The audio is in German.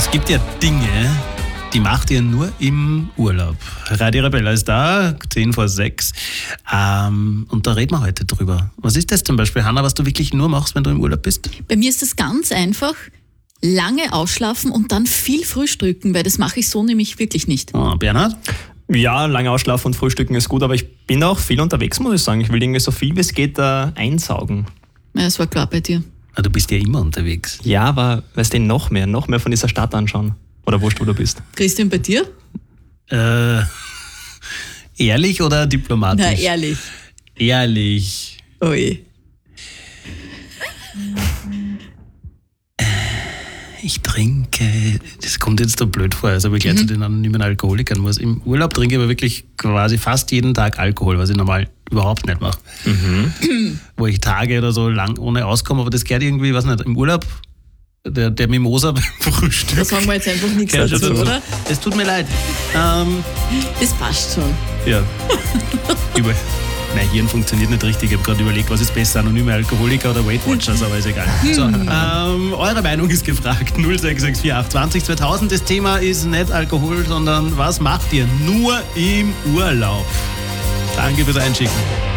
Es gibt ja Dinge, die macht ihr nur im Urlaub. Radio Arabella ist da, 6:10. Und da reden wir heute drüber. Was ist das zum Beispiel, Hanna, was du wirklich nur machst, wenn du im Urlaub bist? Bei mir ist das ganz einfach. Lange ausschlafen und dann viel frühstücken, weil das mache ich so nämlich wirklich nicht. Oh, Bernhard? Ja, lange ausschlafen und frühstücken ist gut, aber ich bin auch viel unterwegs, muss ich sagen. Ich will irgendwie so viel wie es geht einsaugen. Ja, das war klar bei dir. Du bist ja immer unterwegs. Ja, aber weißt du, noch mehr von dieser Stadt anschauen. Oder wurscht, wo du bist. Christian, bei dir? Ehrlich oder diplomatisch? Na, ehrlich. Ehrlich. Ui. Ich trinke, das kommt jetzt da blöd vor, als ob ich gleich zu den anonymen Alkoholikern muss. Im Urlaub trinke ich aber wirklich quasi fast jeden Tag Alkohol, was ich normal überhaupt nicht mache. Wo ich Tage oder so lang ohne auskomme, aber das gehört irgendwie, weiß nicht, im Urlaub, der Mimosa beim Frühstück. Da sagen wir jetzt einfach nichts Ja, dazu, oder? Es tut mir leid. Das passt schon. Ja. Mein Hirn funktioniert nicht richtig. Ich habe gerade überlegt, was ist besser, anonyme Alkoholiker oder Weight Watchers, aber ist egal. So, eure Meinung ist gefragt. 0664 2000. Das Thema ist nicht Alkohol, sondern was macht ihr nur im Urlaub? Danke fürs Einschicken.